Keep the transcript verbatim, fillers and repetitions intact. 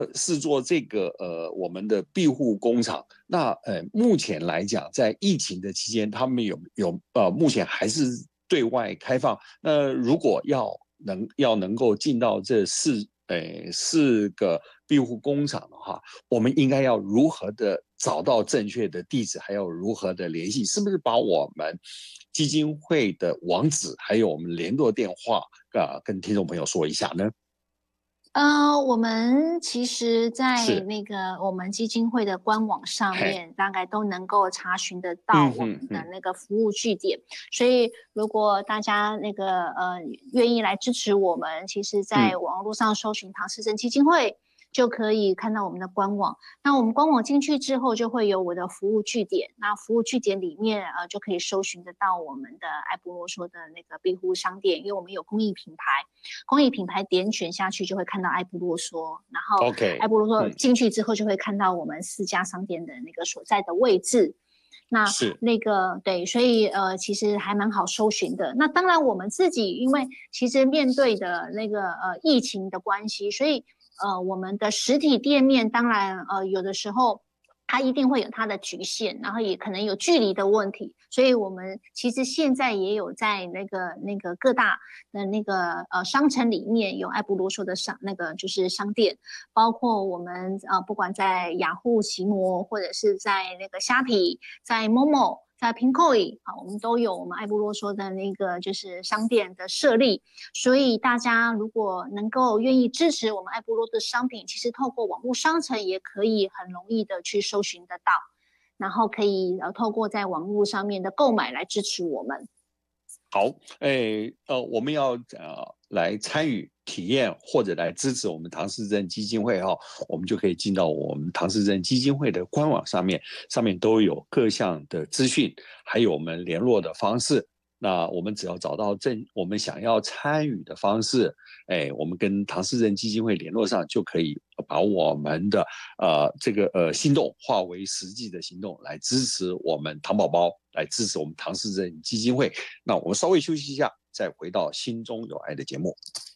呃视作这个呃我们的庇护工厂。那呃目前来讲，在疫情的期间，他们有有呃目前还是对外开放。那如果要能要能够进到这四呃四个庇护工厂的话，我们应该要如何的找到正确的地址，还有如何的联系？是不是把我们基金会的网址还有我们联络电话啊、呃、跟听众朋友说一下呢？ 呃，我们其实在是， 那个我们基金会的官网上嘿， 面，大概都能够查询得到嗯我们的哼嗯， 那个服务据点。所以，如果大家那个呃愿意来支持我们，其实在嗯， 网络上搜寻唐氏症基金会，就可以看到我们的官网。那我们官网进去之后，就会有我的服务据点。那服务据点里面，呃，就可以搜寻得到我们的爱不啰嗦的那个庇护商店，因为我们有公益品牌。公益品牌点选下去就会看到爱不啰嗦，然后爱 OK， 不啰嗦嗯， 进去之后就会看到我们四家商店的那个所在的位置。那是， 那个对，所以呃，其实还蛮好搜寻的。那当然，我们自己因为其实面对的那个呃疫情的关系，所以呃我们的实体店面当然呃有的时候它一定会有它的局限，然后也可能有距离的问题，所以我们其实现在也有在那个那个各大的那个呃商城里面有爱不啰嗦的商那个就是商店，包括我们呃不管在雅虎、奇摩，或者是在那个虾皮、在 Momo、在 Pinkoi 啊，我们都有我们爱不啰嗦的那个就是商店的设立。所以大家如果能够愿意支持我们爱不啰嗦的商品，其实透过网络商城也可以很容易的去搜寻得到，然后可以呃透过在网络上面的购买来支持我们。 好，诶，呃，我们要呃来参与体验或者来支持我们唐氏症基金会哈、哦，我们就可以进到我们唐氏症基金会的官网上面，上面都有各项的资讯，还有我们联络的方式。那我们只要找到正我们想要参与的方式，哎，我们跟唐氏症基金会联络上，就可以把我们的呃这个呃行动化为实际的行动，来支持我们唐宝宝，来支持我们唐氏症基金会。那我们稍微休息一下，再回到心中有爱的节目。